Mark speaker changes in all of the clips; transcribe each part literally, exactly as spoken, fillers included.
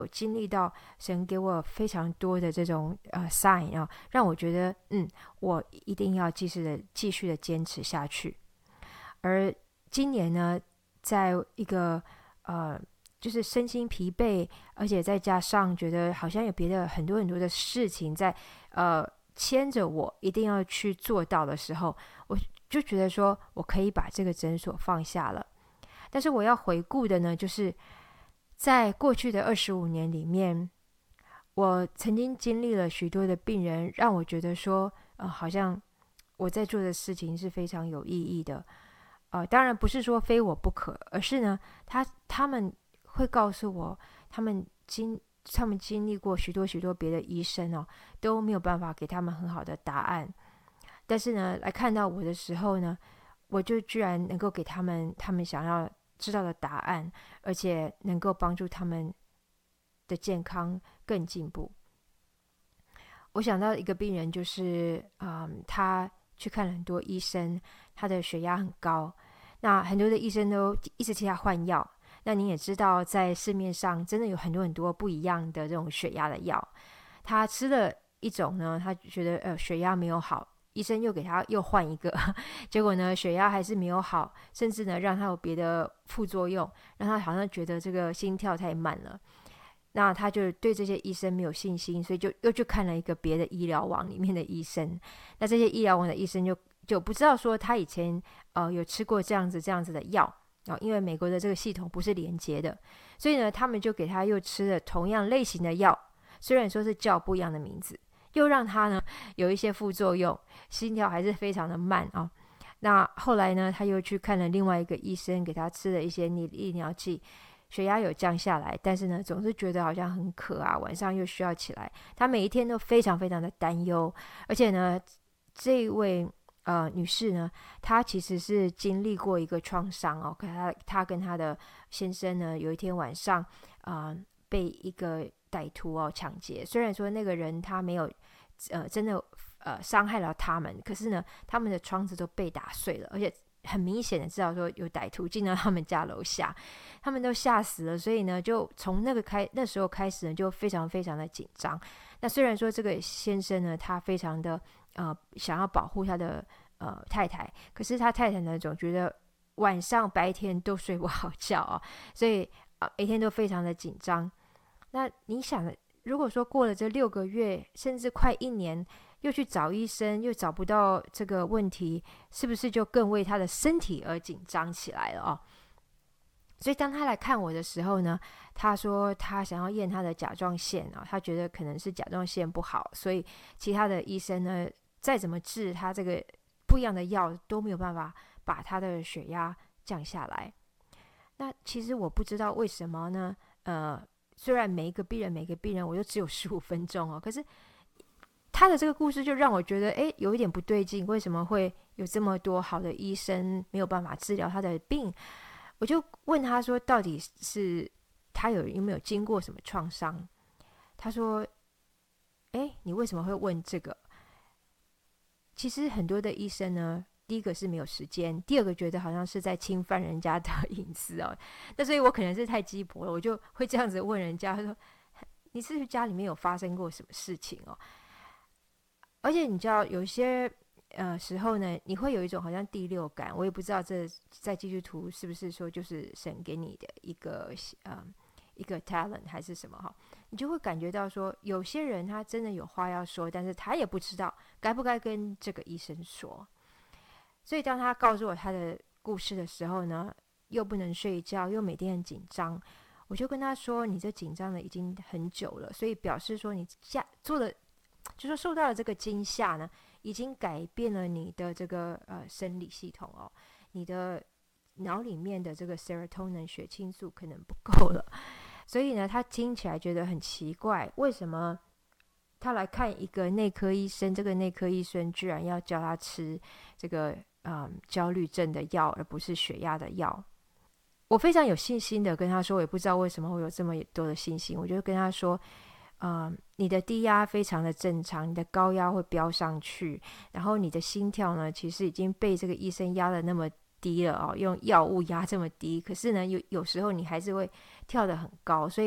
Speaker 1: 我经历到神给我非常多的这种呃 sign 啊，让我觉得嗯，我一定要继续的继续的坚持下去。而今年呢，在一个呃，就是身心疲惫，而且再加上觉得好像有别的很多很多的事情在呃牵着我一定要去做到的时候，我就觉得说我可以把这个诊所放下了。但是我要回顾的呢，就是在过去的二十五年里面，我曾经经历了许多的病人，让我觉得说，呃，好像我在做的事情是非常有意义的。呃，当然不是说非我不可，而是呢，他他们会告诉我，他们经他们经历过许多许多别的医生哦，都没有办法给他们很好的答案。但是呢，来看到我的时候呢，我就居然能够给他们他们想要知道的答案，而且能够帮助他们的健康更进步。我想到一个病人，就是嗯，他去看了很多医生，他的血压很高，那很多的医生都一直替他换药。那你也知道，在市面上真的有很多很多不一样的这种血压的药。他吃了一种呢，他觉得呃血压没有好，医生又给他又换一个，结果呢血压还是没有好，甚至呢让他有别的副作用，让他好像觉得这个心跳太慢了。那他就对这些医生没有信心，所以就又去看了一个别的医疗网里面的医生。那这些医疗网的医生就就不知道说他以前呃有吃过这样子这样子的药哦，因为美国的这个系统不是连接的，所以呢他们就给他又吃了同样类型的药，虽然说是叫不一样的名字，又让他呢有一些副作用，心跳还是非常的慢啊、哦。那后来呢，他又去看了另外一个医生，给他吃了一些利尿剂，血压有降下来，但是呢，总是觉得好像很渴啊，晚上又需要起来。他每一天都非常非常的担忧，而且呢，这位呃女士呢，她其实是经历过一个创伤哦，可她她跟她的先生呢，有一天晚上啊、呃、被一个歹徒哦抢劫，虽然说那个人他没有呃真的呃伤害了他们，可是呢，他们的窗子都被打碎了，而且很明显的知道说有歹徒进到他们家楼下，他们都吓死了，所以呢，就从那个开那时候开始呢，就非常非常的紧张。那虽然说这个先生呢，他非常的呃想要保护他的呃太太，可是他太太呢，总觉得晚上白天都睡不好觉啊，所以啊、呃、每天都非常的紧张。那你想，如果说过了这六个月，甚至快一年，又去找医生，又找不到这个问题，是不是就更为他的身体而紧张起来了哦？所以当他来看我的时候呢，他说他想要验他的甲状腺啊，他觉得可能是甲状腺不好，所以其他的医生呢，再怎么治他这个不一样的药都没有办法把他的血压降下来。那其实我不知道为什么呢？呃，虽然每一个病人每个病人我就只有十五分钟哦，可是他的这个故事就让我觉得，哎，有一点不对劲，为什么会有这么多好的医生没有办法治疗他的病？我就问他说，到底是他有有没有经过什么创伤？他说，哎，你为什么会问这个？其实很多的医生呢，第一个是没有时间，第二个觉得好像是在侵犯人家的隐私哦。那所以我可能是太鸡婆了，我就会这样子问人家，他说，你是不是家里面有发生过什么事情哦？而且你知道，有些呃时候呢，你会有一种好像第六感，我也不知道这在基督徒是不是说就是神给你的一个呃一个 talent 还是什么哈，你就会感觉到说，有些人他真的有话要说，但是他也不知道该不该跟这个医生说。所以当他告诉我他的故事的时候呢，又不能睡觉，又每天很紧张，我就跟他说，你这紧张的已经很久了，所以表示说你下做的就说受到了这个惊吓呢，已经改变了你的这个呃生理系统哦，你的脑里面的这个 serotonin 血清素可能不够了，所以呢，他听起来觉得很奇怪，为什么他来看一个内科医生，这个内科医生居然要叫他吃这个嗯焦虑症的药，而不是血压的药？我非常有信心的跟他说，我也不知道为什么我有这么多的信心，我就跟他说，呃，你的低压非常的正常，你的高压会飙上去，然后你的心跳呢，其实已经被这个医生压得那么低了哦，用药物压这么低，可是呢，有有时候你还是会跳得很高，所以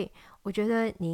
Speaker 1: 我觉得你